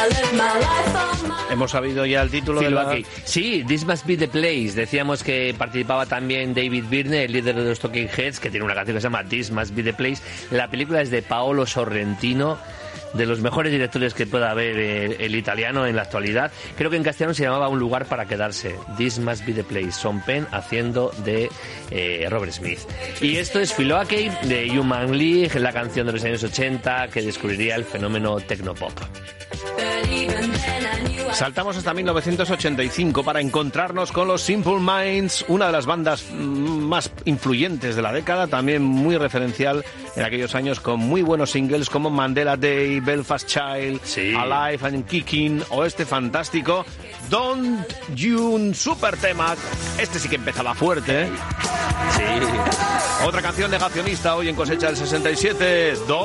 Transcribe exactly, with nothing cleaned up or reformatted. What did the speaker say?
Hemos sabido ya el título de la... Sí, This Must Be the Place. Decíamos que participaba también David Byrne, el líder de los Talking Heads, que tiene una canción que se llama This Must Be the Place. La película es de Paolo Sorrentino, de los mejores directores que pueda haber el, el italiano en la actualidad. Creo que en castellano se llamaba Un lugar para quedarse. This Must Be the Place. Sean Penn haciendo de eh, Robert Smith. Y esto es Philoakey de Human League, la canción de los años ochenta que descubriría el fenómeno tecnopop. Saltamos hasta mil novecientos ochenta y cinco para encontrarnos con los Simple Minds, una de las bandas más influyentes de la década, también muy referencial en aquellos años, con muy buenos singles como Mandela Day, Belfast Child, sí. Alive and Kicking, o este fantástico Don't You, un super tema. Este sí que empezaba fuerte, ¿eh? Sí. Otra canción negacionista hoy en Cosecha del sesenta y siete.